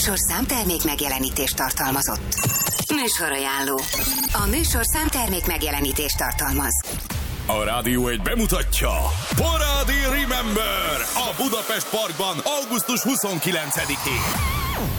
műsor számtermék megjelenítést tartalmazott. Műsorajánló. A műsor számtermék megjelenítést tartalmaz. A Rádió 1 bemutatja Parádi Remember a Budapest Parkban augusztus 29-én.